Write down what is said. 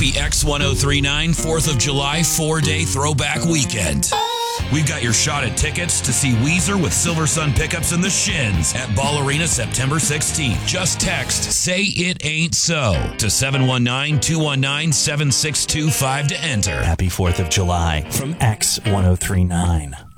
happy X1039 4th of July 4-day throwback weekend. We've got your shot at tickets to see Weezer with Silver Sun Pickups and the Shins at Ball Arena September 16th. Just text "Say It Ain't So" to 719-219-7625 to enter. Happy 4th of July from X1039.